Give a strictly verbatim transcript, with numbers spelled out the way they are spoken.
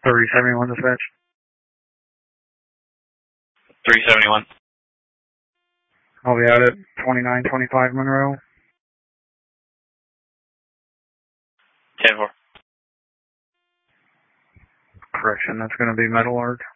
thirty seventy-one dispatch. three seventy-one. I'll be out at twenty-nine twenty-five Monroe. ten four. Correction, that's going to be Metal Arc.